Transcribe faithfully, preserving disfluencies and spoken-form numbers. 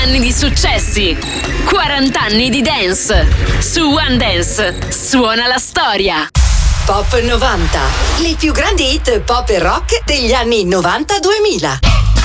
anni di successi, quaranta anni di dance. Su One Dance suona la storia. Pop novanta, le più grandi hit pop e rock degli anni novanta duemila.